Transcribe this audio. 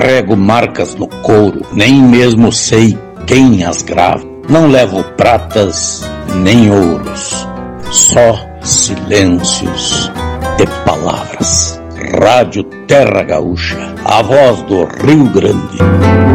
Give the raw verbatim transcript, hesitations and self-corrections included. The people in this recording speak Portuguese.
carrego marcas no couro, nem mesmo sei quem as grava. Não levo pratas nem ouros, só silêncios de palavras. Rádio Terra Gaúcha, a voz do Rio Grande.